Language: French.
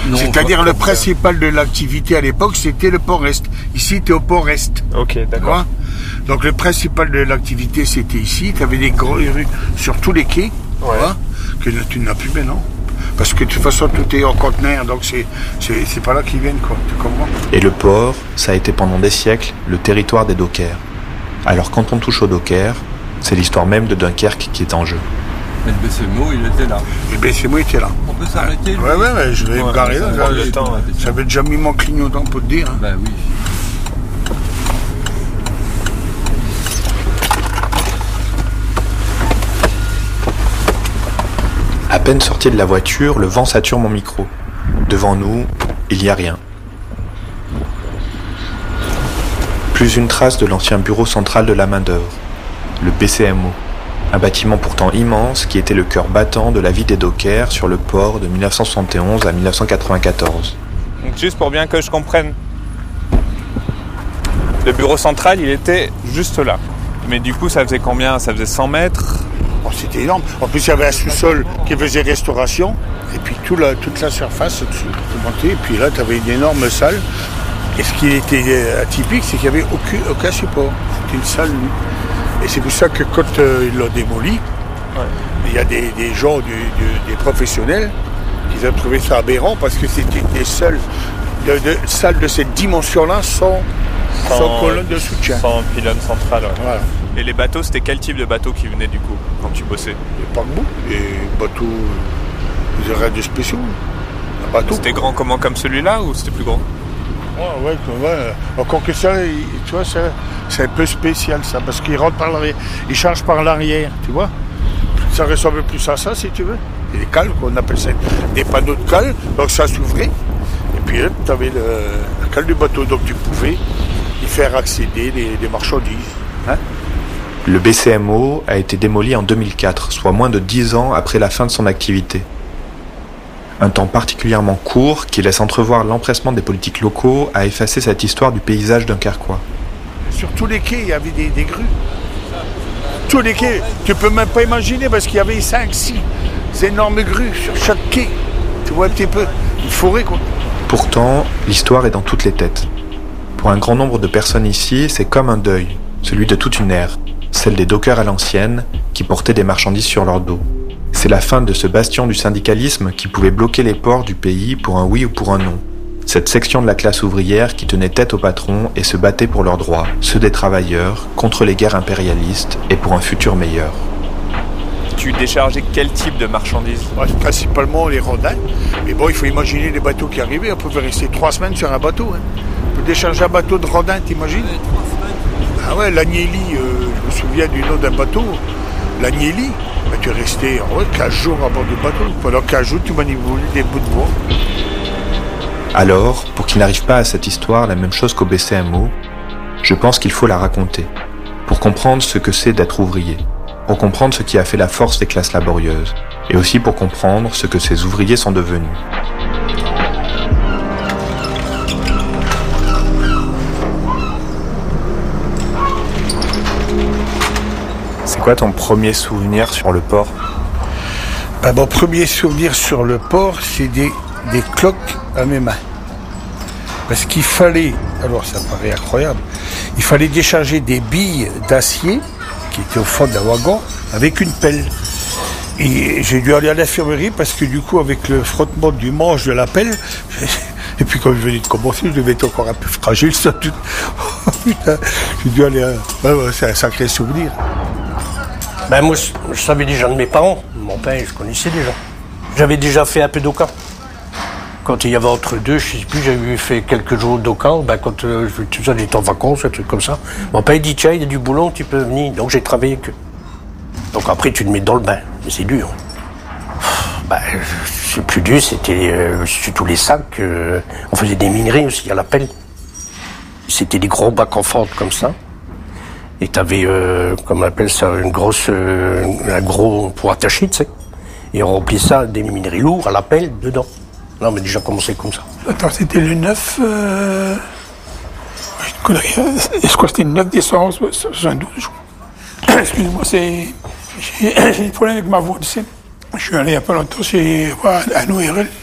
C'est-à-dire le principal de l'activité à l'époque, c'était le port-est. Ici, tu es au port-est. Ok, d'accord. Donc le principal de l'activité, c'était ici. Tu avais des grosses rues sur tous les quais, que tu n'as plus maintenant. Parce que de toute façon, tout est en conteneur, donc c'est pas là qu'ils viennent, quoi. Tu comprends ? Et le port, ça a été pendant des siècles le territoire des dockers. Alors quand on touche aux dockers, c'est l'histoire même de Dunkerque qui est en jeu. Mais le BCMO, il était là. Le BCMO était là. On peut s'arrêter. Ouais, je vais me garer là. J'avais déjà mis mon clignotant pour te dire. Hein. Ben oui. À peine sorti de la voiture, le vent sature mon micro. Devant nous, il n'y a rien. Plus une trace de l'ancien bureau central de la main-d'œuvre, le BCMO. Un bâtiment pourtant immense qui était le cœur battant de la vie des dockers sur le port de 1971 à 1994. Donc juste pour bien que je comprenne, le bureau central, il était juste là. Mais du coup, ça faisait combien ? Ça faisait 100 mètres ? Oh, c'était énorme. En plus, il y avait un sous-sol qui faisait restauration. Et puis toute la surface au-dessus. Et puis là, tu avais une énorme salle. Et ce qui était atypique, c'est qu'il n'y avait aucun support. C'était une salle nue. Et c'est pour ça que quand ils l'ont démoli, il y a des gens, des professionnels, qui ont trouvé ça aberrant parce que c'était des salles de cette dimension-là sans colonne de soutien. Sans pylône central, Voilà. Et les bateaux, c'était quel type de bateau qui venait du coup, quand tu bossais ? Des paquebots, des bateaux, des raids spéciaux. Un bateau. C'était grand comment, comme celui-là, ou c'était plus grand ? Ouais. Encore que ça, tu vois, c'est un peu spécial ça, parce qu'il rentre par l'arrière, il charge par l'arrière, tu vois. Ça ressemble plus à ça, si tu veux. Et les cales, on appelle ça des panneaux de cale, donc ça s'ouvrait. Et puis là, tu avais la cale du bateau, donc tu pouvais y faire accéder des marchandises. Hein. Le BCMO a été démoli en 2004, soit moins de 10 ans après la fin de son activité. Un temps particulièrement court qui laisse entrevoir l'empressement des politiques locaux à effacer cette histoire du paysage dunkerquois. Sur tous les quais, il y avait des grues. Tous les quais, tu peux même pas imaginer parce qu'il y avait 5-6 énormes grues sur chaque quai. Tu vois un petit peu, une forêt quoi. Pourtant, l'histoire est dans toutes les têtes. Pour un grand nombre de personnes ici, c'est comme un deuil, celui de toute une ère, celle des dockers à l'ancienne qui portaient des marchandises sur leur dos. C'est la fin de ce bastion du syndicalisme qui pouvait bloquer les ports du pays pour un oui ou pour un non. Cette section de la classe ouvrière qui tenait tête au patron et se battait pour leurs droits, ceux des travailleurs, contre les guerres impérialistes et pour un futur meilleur. Tu déchargeais quel type de marchandises ? Principalement les rondins. Mais bon, il faut imaginer les bateaux qui arrivaient. On pouvait rester 3 semaines sur un bateau. Hein. On peut décharger un bateau de rondins, t'imagines ? Ah ouais, l'Agnelli, je me souviens du nom d'un bateau. L'Agnelli, tu es resté 15 jours à bord du bateau. Pendant 15 jours, tu manipulais des bouts de bois. Alors, pour qu'il n'arrive pas à cette histoire la même chose qu'au BCMO, je pense qu'il faut la raconter, pour comprendre ce que c'est d'être ouvrier, pour comprendre ce qui a fait la force des classes laborieuses, et aussi pour comprendre ce que ces ouvriers sont devenus. C'est quoi ton premier souvenir sur le port ? Mon premier souvenir sur le port, c'est des cloques à mes mains. Parce qu'il fallait, alors ça paraît incroyable, il fallait décharger des billes d'acier qui étaient au fond d'un wagon avec une pelle. Et j'ai dû aller à l'infirmerie parce que du coup, avec le frottement du manche de la pelle, et puis quand je venais de commencer, je devais être encore un peu fragile. Ça, tout... Oh, putain, j'ai dû aller c'est un sacré souvenir. Moi, je savais déjà de mes parents. Mon père, je connaissais déjà. J'avais déjà fait un peu d'Oka. Quand il y avait entre deux, je ne sais plus, j'avais fait quelques jours d'Oka. Quand j'étais en vacances, un truc comme ça. Mon père dit, tiens, il y a du boulot, tu peux venir. Donc j'ai travaillé avec eux. Donc après, tu te mets dans le bain. Mais c'est dur. C'est plus dur, c'était tous les sacs. On faisait des minerais aussi à la pelle. C'était des gros bacs en fente comme ça. Et t'avais, comme on appelle ça, un gros pour attacher, tu sais. Et on remplit ça des minerais lourds à la pelle dedans. Non, mais déjà commencé comme ça. Attends, c'était le 9... Je crois que c'était le 9 décembre 72. Excuse-moi, j'ai des problèmes avec ma voix, tu sais. Je suis allé il n'y a pas longtemps à l'ORL.